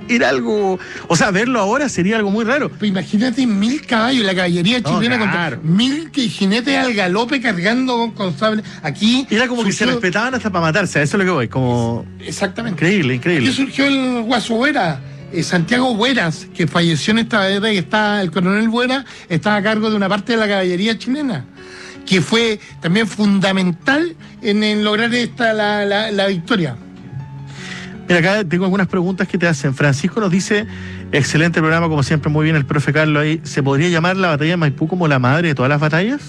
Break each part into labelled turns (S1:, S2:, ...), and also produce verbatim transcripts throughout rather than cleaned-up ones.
S1: era algo, o sea, verlo ahora sería algo muy raro.
S2: Pues imagínate mil caballos, la caballería chilena, no, claro, con mil jinetes al galope cargando con sable. Aquí
S1: era como surgió... que se respetaban hasta para matarse, a eso es lo que voy, como...
S2: Exactamente.
S1: Increíble, increíble.
S2: Aquí surgió el Guaso Buera, eh, Santiago Bueras, que falleció en esta guerra, y está, el coronel Buera estaba a cargo de una parte de la caballería chilena, que fue también fundamental en, en lograr esta la, la, la victoria.
S1: Mira, acá tengo algunas preguntas que te hacen. Francisco nos dice, excelente programa, como siempre, muy bien el profe Carlos ahí. ¿Se podría llamar la batalla de Maipú como la madre de todas las batallas?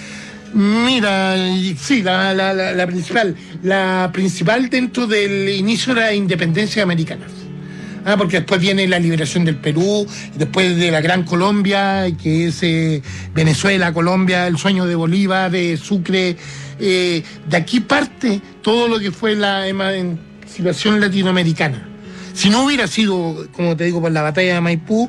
S2: Mira, sí, la, la, la, la principal. La principal dentro del inicio de la independencia americana. Ah, porque después viene la liberación del Perú, después de la Gran Colombia, que es eh, Venezuela, Colombia, el sueño de Bolívar, de Sucre. Eh, de aquí parte todo lo que fue la emancipación latinoamericana. Si no hubiera sido, como te digo, por la batalla de Maipú,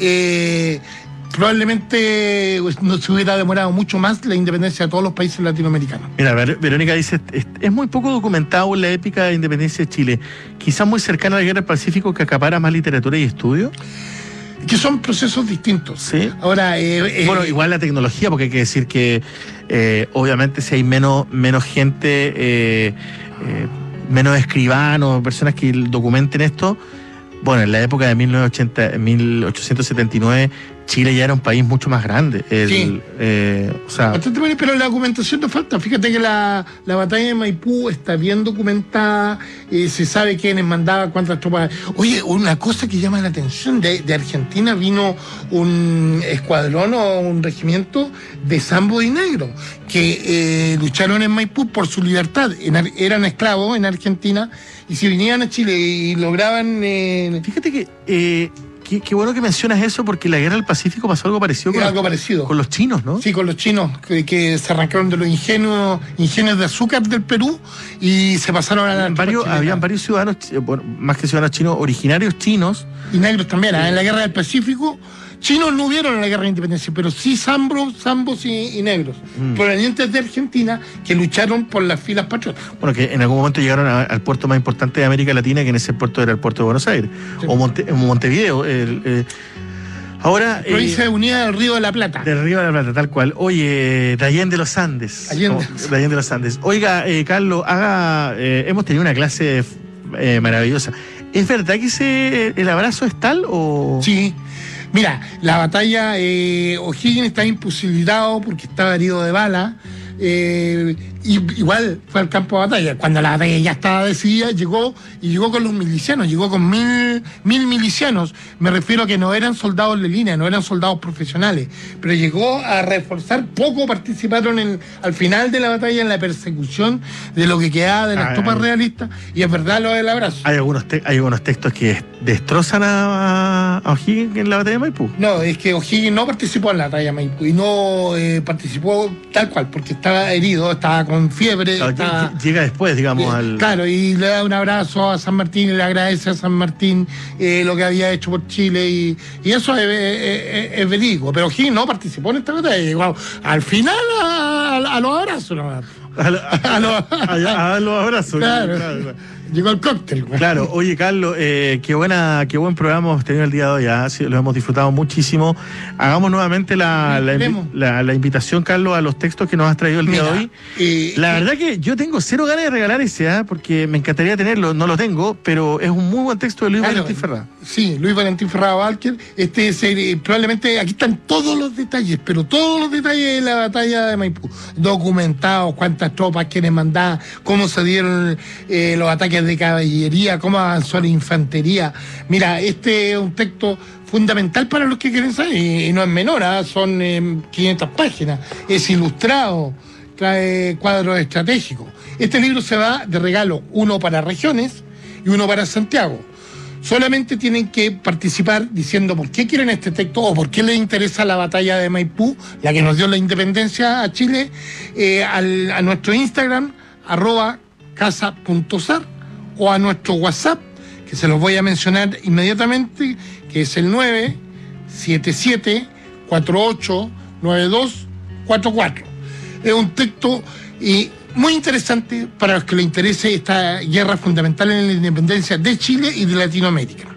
S2: eh, probablemente no se hubiera demorado mucho más la independencia de todos los países latinoamericanos.
S1: Mira, Ver- Verónica dice, es, es muy poco documentado en la épica de independencia de Chile, quizás muy cercana a la Guerra del Pacífico, que acapara más literatura y estudio.
S2: Que son procesos distintos.
S1: Sí.
S2: Ahora, eh, eh,
S1: bueno, igual la tecnología, porque hay que decir que eh, obviamente si hay menos, menos gente, eh, eh, menos escribanos, personas que documenten esto. Bueno, en la época de mil novecientos ochenta, mil ochocientos setenta y nueve, Chile ya era un país mucho más grande. El,
S2: sí.
S1: Eh, o sea,
S2: Bastante bien, pero la documentación no falta. Fíjate que la, la batalla de Maipú está bien documentada, eh, se sabe quiénes mandaban, cuántas tropas. Oye, una cosa que llama la atención, de, de Argentina vino un escuadrón o un regimiento de Sambo y Negro, que eh, lucharon en Maipú por su libertad. En, eran esclavos en Argentina, y si venían a Chile y lograban... Eh,
S1: Fíjate que... Eh, Qué, qué bueno que mencionas eso, porque en la Guerra del Pacífico pasó algo parecido con,
S2: algo parecido
S1: con los chinos, ¿no?
S2: Sí, con los chinos, que, que se arrancaron de los ingenios, ingenios de azúcar del Perú y se pasaron a la...
S1: Varios, habían varios ciudadanos, bueno, más que ciudadanos chinos, originarios chinos.
S2: Y negros también, ¿eh? En la Guerra del Pacífico, chinos no hubieron en la Guerra de Independencia, pero sí zambos, zambos y, y negros, mm. provenientes de Argentina, que lucharon por las filas patriotas.
S1: Bueno, que en algún momento llegaron a, al puerto más importante de América Latina, que en ese puerto era el puerto de Buenos Aires, sí. o Monte, Montevideo. El, eh, ahora...
S2: Provincia eh, Unida del Río de la Plata.
S1: Del Río de la Plata, tal cual. Oye, de Allende los Andes.
S2: Allende.
S1: Como, de Allende los Andes. Oiga, eh, Carlos, haga, eh, hemos tenido una clase eh, maravillosa. ¿Es verdad que ese, el abrazo es tal o...?
S2: Sí. Mira, la batalla, eh, O'Higgins está imposibilitado porque estaba herido de bala. Eh, y, igual fue al campo de batalla. Cuando la batalla ya estaba decidida, llegó y llegó con los milicianos, llegó con mil, mil milicianos. Me refiero a que no eran soldados de línea, no eran soldados profesionales, pero llegó a reforzar. Poco participaron en, al final de la batalla en la persecución de lo que quedaba de las ah, tropas ay. realistas, y es verdad lo del abrazo.
S1: Hay algunos, te, hay algunos textos que destrozan a, a O'Higgins en la batalla de Maipú.
S2: No, es que O'Higgins no participó en la batalla de Maipú y no eh, participó tal cual, porque estaba herido, estaba con fiebre.
S1: Claro,
S2: estaba,
S1: llega después, digamos,
S2: eh,
S1: al...
S2: Claro, y le da un abrazo a San Martín, y le agradece a San Martín eh, lo que había hecho por Chile, y, y eso es, es, es verídico. Pero O'Higgins no participó en esta batalla, llegó al final a, a, a los abrazos nomás.
S1: A, lo, a, a, lo, a, a los abrazos.
S2: Claro, claro, claro. Llegó el cóctel. Güey.
S1: Claro, oye Carlos, eh, qué buena, qué buen programa hemos tenido el día de hoy, ¿eh? Sí, lo hemos disfrutado muchísimo. Hagamos nuevamente la, la, la, la invitación, Carlos, a los textos que nos has traído el día Mira, de hoy. Eh, la verdad que yo tengo cero ganas de regalar ese, ¿eh? Porque me encantaría tenerlo, no lo tengo, pero es un muy buen texto de Luis claro, Valentín Ferrá.
S2: Sí, Luis Valentín Ferrá Walker. Este es, eh, probablemente aquí están todos los detalles, pero todos los detalles de la batalla de Maipú, documentados, cuántas tropas, quiénes mandaban, cómo se dieron eh, los ataques de caballería, cómo avanzó la infantería. Mira, este es un texto fundamental para los que quieren saber, y, y no es menor, ¿eh? Son eh, quinientas páginas, es ilustrado, trae cuadros estratégicos. Este libro se va de regalo, uno para regiones y uno para Santiago. Solamente tienen que participar diciendo por qué quieren este texto o por qué les interesa la batalla de Maipú, la que nos dio la independencia a Chile, eh, al, a nuestro Instagram, arroba casa.sar, o a nuestro WhatsApp, que se los voy a mencionar inmediatamente, que es el nueve siete siete cuatro ocho nueve dos cuatro cuatro. Es un texto y muy interesante para los que les interese esta guerra fundamental en la independencia de Chile y de Latinoamérica.